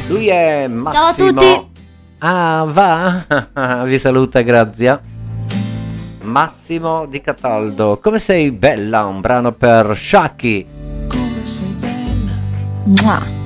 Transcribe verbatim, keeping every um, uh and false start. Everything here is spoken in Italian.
Lui è Massimo. Ciao a tutti. Ah, va? Vi saluta, Grazia. Massimo di Cataldo. Come sei bella, un brano per Shaki. Come sei bella. Mua.